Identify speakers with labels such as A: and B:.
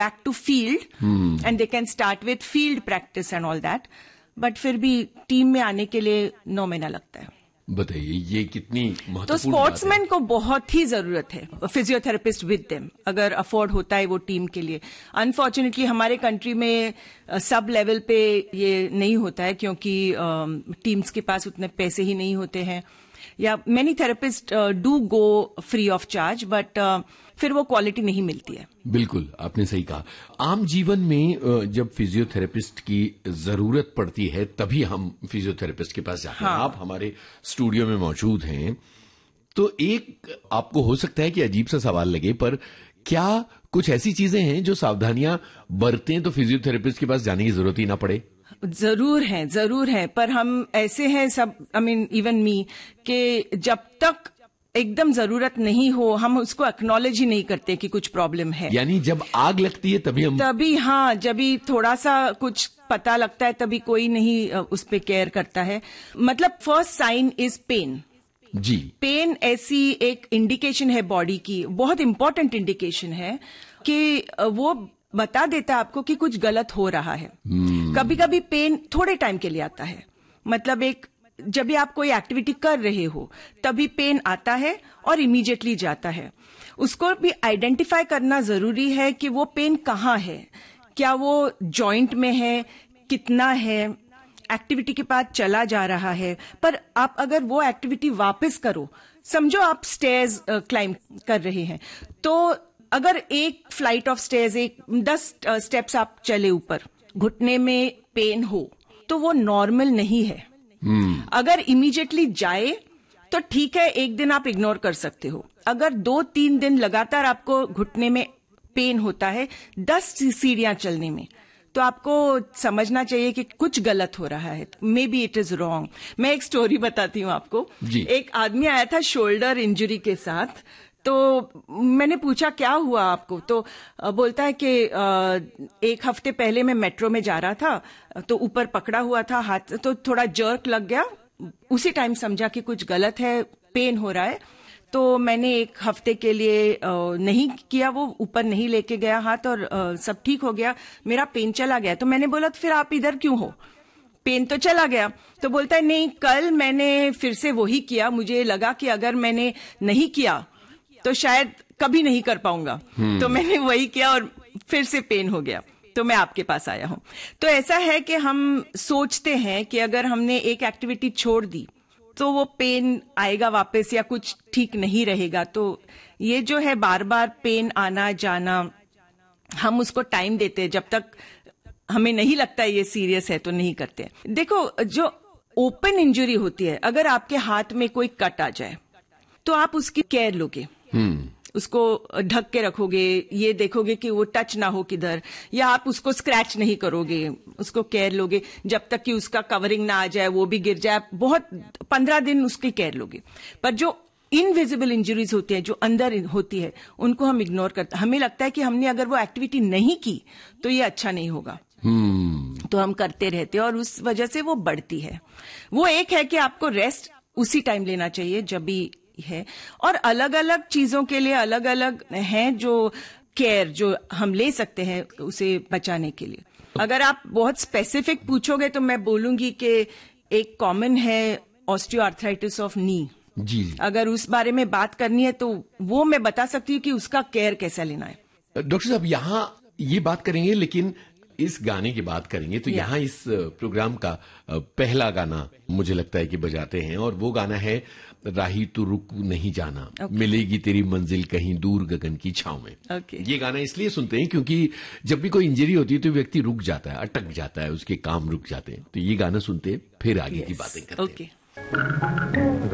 A: Back to field and they can start with field practice and all that, but फिर भी team में आने के लिए 9 महीना लगता है।
B: बताइए ये कितनी महत्वपूर्ण
A: तो स्पोर्ट्समैन को बहुत ही जरूरत है फिजियोथेरेपिस्ट विद देम, अगर अफोर्ड होता है वो टीम के लिए। अनफॉर्चुनेटली हमारे कंट्री में सब लेवल पे ये नहीं होता है, क्योंकि टीम्स के पास उतने पैसे ही नहीं होते हैं, या many therapist do go free of charge, but फिर वो क्वालिटी नहीं मिलती है।
B: बिल्कुल, आपने सही कहा। आम जीवन में जब फिजियोथेरेपिस्ट की जरूरत पड़ती है तभी हम फिजियोथेरेपिस्ट के पास जाते हैं। आप हमारे स्टूडियो में मौजूद हैं, तो एक आपको हो सकता है कि अजीब सा सवाल लगे, पर क्या कुछ ऐसी चीजें हैं जो सावधानियां बरतें तो फिजियोथेरेपिस्ट के पास जाने की जरूरत ही ना पड़े?
A: जरूर है, पर हम ऐसे हैं सब, आई मीन इवन मी, कि जब तक एकदम जरूरत नहीं हो हम उसको एक्नॉलेज ही नहीं करते कि कुछ प्रॉब्लम है।
B: यानी जब आग लगती है तभी
A: हाँ, जब भी थोड़ा सा कुछ पता लगता है तभी कोई नहीं उस पे केयर करता है। मतलब first sign is pen
B: ji.
A: Pen ऐसी एक इंडिकेशन है बॉडी की, बहुत इंपॉर्टेंट इंडिकेशन है कि वो बता देता है आपको कि कुछ गलत हो रहा है। कभी कभी पेन थोड़े टाइम के लिए आता है, मतलब जब भी आप कोई एक्टिविटी कर रहे हो तभी पेन आता है और इमीडिएटली जाता है। उसको भी आइडेंटिफाई करना जरूरी है कि वो पेन कहाँ है, क्या वो जॉइंट में है, कितना है, एक्टिविटी के बाद चला जा रहा है। पर आप अगर वो एक्टिविटी वापस करो, समझो आप स्टेयर्स क्लाइंब कर रहे हैं, तो अगर एक फ्लाइट ऑफ स्टेयर्स 10 स्टेप्स आप चले ऊपर, घुटने में पेन हो तो वो नॉर्मल नहीं है। अगर इमीडिएटली जाए तो ठीक है, एक दिन आप इग्नोर कर सकते हो। अगर 2-3 दिन लगातार आपको घुटने में पेन होता है 10 सीढ़ियां चलने में, तो आपको समझना चाहिए कि कुछ गलत हो रहा है, may be it is wrong. मैं एक स्टोरी बताती हूँ आपको। एक आदमी आया था शोल्डर इंजरी के साथ, तो मैंने पूछा क्या हुआ आपको, तो बोलता है कि 1 हफ्ते पहले मैं मेट्रो में जा रहा था, तो ऊपर पकड़ा हुआ था हाथ, तो थोड़ा जर्क लग गया, उसी टाइम समझा कि कुछ गलत है, पेन हो रहा है। तो मैंने 1 हफ्ते के लिए नहीं किया, वो ऊपर नहीं लेके गया हाथ, और सब ठीक हो गया, मेरा पेन चला गया। तो मैंने बोला तो फिर आप इधर क्यों हो, पेन तो चला गया? तो बोलता है नहीं, कल मैंने फिर से वही किया, मुझे लगा कि अगर मैंने नहीं किया तो शायद कभी नहीं कर पाऊंगा, तो मैंने वही किया और फिर से पेन हो गया, तो मैं आपके पास आया हूं। तो ऐसा है कि हम सोचते हैं कि अगर हमने एक एक्टिविटी छोड़ दी तो वो पेन आएगा वापस या कुछ ठीक नहीं रहेगा। तो ये जो है बार बार पेन आना जाना, हम उसको टाइम देते हैं, जब तक हमें नहीं लगता है ये सीरियस है तो नहीं करते। देखो, जो ओपन इंजरी होती है, अगर आपके हाथ में कोई कट आ जाए तो आप उसकी केयर लोगे, उसको ढक के रखोगे, ये देखोगे कि वो टच ना हो किधर, या आप उसको स्क्रैच नहीं करोगे, उसको केयर लोगे जब तक कि उसका कवरिंग ना आ जाए, वो भी गिर जाए, बहुत 15 दिन उसकी केयर लोगे। पर जो इनविजिबल इंजरीज होती है, जो अंदर होती है, उनको हम इग्नोर करते, हमें लगता है कि हमने अगर वो एक्टिविटी नहीं की तो ये अच्छा नहीं होगा, तो हम करते रहते हैं और उस वजह से वो बढ़ती है। वो एक है कि आपको रेस्ट उसी टाइम लेना चाहिए जब भी है, और अलग अलग चीजों के लिए अलग अलग हैं जो केयर जो हम ले सकते हैं उसे बचाने के लिए। अगर आप बहुत स्पेसिफिक पूछोगे तो मैं बोलूंगी कि एक कॉमन है ऑस्टियोआर्थराइटिस ऑफ नी
B: जी।
A: अगर उस बारे में बात करनी है तो वो मैं बता सकती हूँ कि उसका केयर कैसा लेना है।
B: डॉक्टर साहब, यहाँ ये बात करेंगे, लेकिन इस गाने की बात करेंगे तो यहाँ इस प्रोग्राम का पहला गाना मुझे लगता है कि बजाते हैं, और वो गाना है राही तू रुक नहीं जाना, मिलेगी तेरी मंजिल कहीं दूर गगन की छांव में। ये गाना इसलिए सुनते हैं क्योंकि जब भी कोई इंजरी होती है तो व्यक्ति रुक जाता है, अटक जाता है, उसके काम रुक जाते हैं। तो ये गाना सुनते हैं, फिर आगे की बातें करते हैं।